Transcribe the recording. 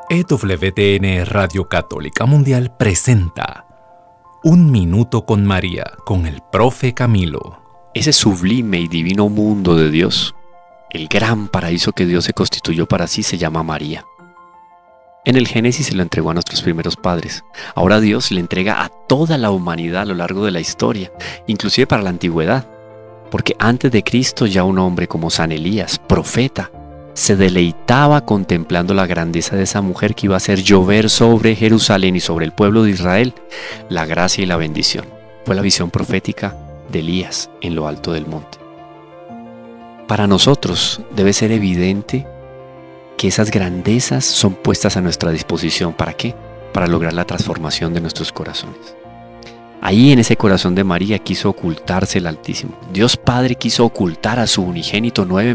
EWTN Radio Católica Mundial presenta Un Minuto con María, con el Profe Camilo. Ese sublime y divino mundo de Dios, el gran paraíso que Dios se constituyó para sí, se llama María. En el Génesis se lo entregó a nuestros primeros padres. Ahora Dios le entrega a toda la humanidad a lo largo de la historia, inclusive para la antigüedad. Porque antes de Cristo ya un hombre como San Elías, profeta, se deleitaba contemplando la grandeza de esa mujer que iba a hacer llover sobre Jerusalén y sobre el pueblo de Israel la gracia y la bendición. Fue la visión profética de Elías en lo alto del monte. Para nosotros debe ser evidente que esas grandezas son puestas a nuestra disposición. ¿Para qué? Para lograr la transformación de nuestros corazones. Ahí en ese corazón de María quiso ocultarse el Altísimo. Dios Padre quiso ocultar a su unigénito 9